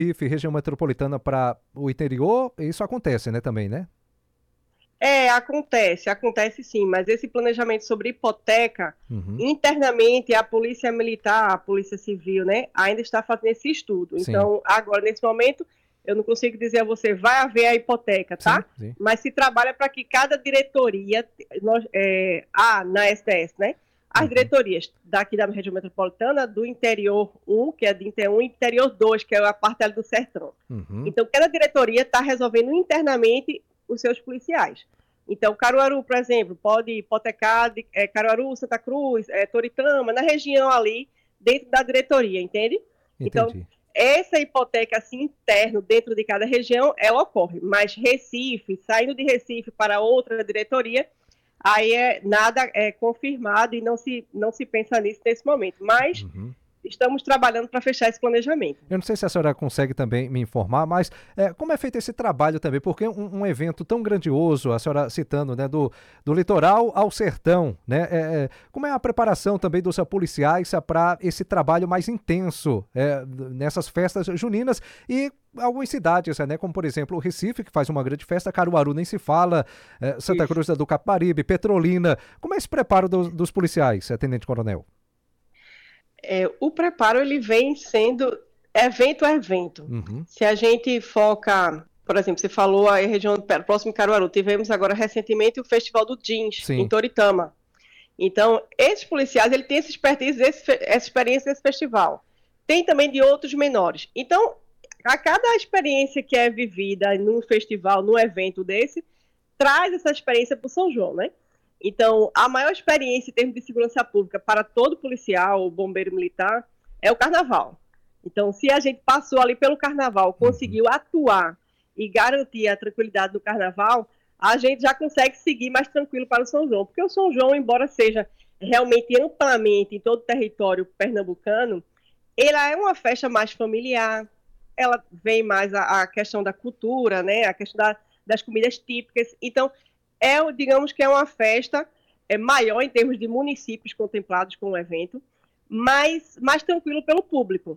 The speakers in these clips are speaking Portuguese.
Recife, região metropolitana para o interior, isso acontece, né, também, né? Acontece sim, mas esse planejamento sobre hipoteca, Uhum, internamente a Polícia Militar, a Polícia Civil, né, ainda está fazendo esse estudo. sim, Então, agora, nesse momento, eu não consigo dizer a você, vai haver a hipoteca, sim, tá? sim. Mas se trabalha para que cada diretoria, na SDS, né, as Uhum, diretorias daqui da região metropolitana, do interior 1, que é de interior 1, e interior 2, que é a parte ali do sertão. uhum, Então, cada diretoria está resolvendo internamente os seus policiais. Então, Caruaru, por exemplo, pode hipotecar Caruaru, Santa Cruz, Toritama, na região ali, dentro da diretoria, entende? Então, entendi. essa hipoteca assim interno dentro de cada região, ela ocorre. Mas Recife, saindo de Recife para outra diretoria, aí nada é confirmado e não se pensa nisso nesse momento. Mas Uhum. estamos trabalhando para fechar esse planejamento. Eu não sei se a senhora consegue também me informar, mas como é feito esse trabalho também? Porque um evento tão grandioso, a senhora citando, né, do litoral ao sertão, né? Como é a preparação também dos policiais para esse trabalho mais intenso nessas festas juninas e algumas cidades, né, como por exemplo o Recife, que faz uma grande festa, Caruaru nem se fala, Santa Isso. Cruz do Capibaribe, Petrolina. Como é esse preparo dos policiais, Tenente Coronel? O preparo ele vem sendo evento a evento. Uhum. Se a gente foca, por exemplo, você falou a região próximo de Caruaru, tivemos agora recentemente o Festival do Jeans, em Sim. Toritama. Então, esses policiais, ele tem essa expertise, essa experiência desse festival. Tem também de outros menores. Então, a cada experiência que é vivida num festival, num evento desse, traz essa experiência para o São João, né? Então, a maior experiência em termos de segurança pública para todo policial, bombeiro militar, é o carnaval. Então, se a gente passou ali pelo carnaval, Uhum. conseguiu atuar e garantir a tranquilidade do carnaval, a gente já consegue seguir mais tranquilo para o São João. Porque o São João, embora seja realmente amplamente em todo o território pernambucano, ela é uma festa mais familiar, ela vem mais a questão da cultura, né? A questão das comidas típicas. Então, digamos que é uma festa maior em termos de municípios contemplados com o evento, mas mais tranquilo pelo público.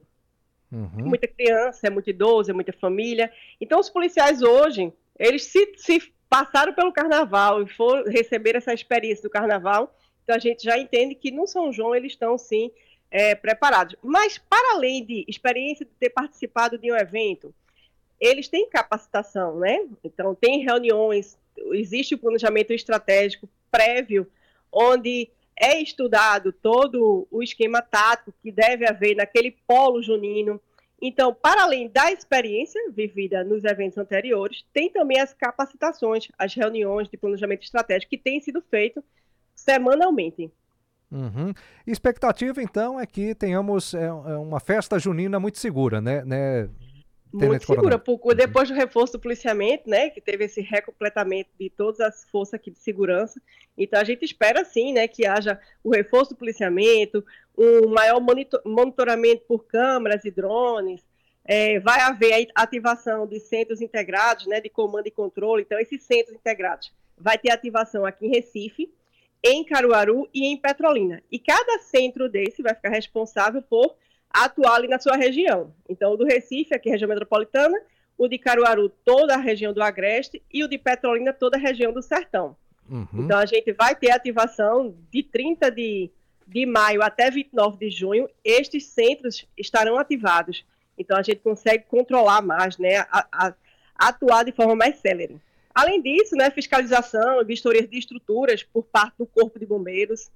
É Uhum. muita criança, é muito idoso, é muita família. Então, os policiais hoje, eles se passaram pelo carnaval e for receber essa experiência do carnaval, então a gente já entende que no São João eles estão, sim, preparados. Mas, para além de experiência de ter participado de um evento, eles têm capacitação, né? Então, tem reuniões, existe o planejamento estratégico prévio, onde é estudado todo o esquema tático que deve haver naquele polo junino. Então, para além da experiência vivida nos eventos anteriores, tem também as capacitações, as reuniões de planejamento estratégico que têm sido feitas semanalmente. Uhum. Expectativa, então, é que tenhamos uma festa junina muito segura, né, Muito Tenente segura, Coronel? porque Uhum. depois do reforço do policiamento, né, que teve esse recompletamento de todas as forças aqui de segurança, então a gente espera sim, né, que haja o reforço do policiamento, um maior monitoramento por câmeras e drones, vai haver a ativação de centros integrados, né, de comando e controle, então esses centros integrados vai ter ativação aqui em Recife, em Caruaru e em Petrolina, e cada centro desse vai ficar responsável por atuar ali na sua região. Então, o do Recife, aqui região metropolitana, o de Caruaru, toda a região do Agreste, e o de Petrolina, toda a região do Sertão. Uhum. Então, a gente vai ter ativação de 30 de maio até 29 de junho, estes centros estarão ativados. Então, a gente consegue controlar mais, né, atuar de forma mais célere. Além disso, né, fiscalização, vistorias de estruturas por parte do Corpo de Bombeiros,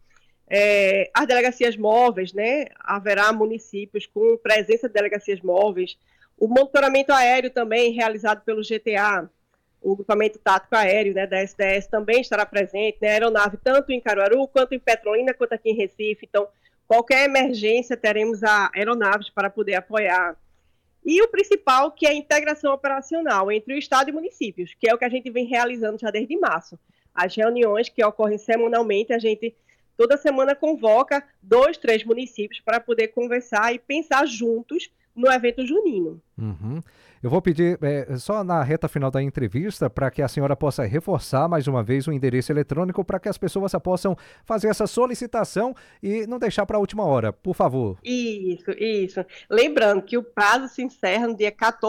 as delegacias móveis, né? Haverá municípios com presença de delegacias móveis. O monitoramento aéreo também realizado pelo GTA, o grupamento tático aéreo, né, da SDS também estará presente, né? Aeronave tanto em Caruaru, quanto em Petrolina, quanto aqui em Recife. Então, qualquer emergência, teremos aeronaves para poder apoiar. E o principal, que é a integração operacional entre o Estado e municípios, que é o que a gente vem realizando já desde março. As reuniões que ocorrem semanalmente, a gente toda semana convoca 2, 3 municípios para poder conversar e pensar juntos no evento junino. Uhum. Eu vou pedir, só na reta final da entrevista, para que a senhora possa reforçar mais uma vez o endereço eletrônico para que as pessoas possam fazer essa solicitação e não deixar para a última hora, por favor. Isso. Lembrando que o prazo se encerra no dia 14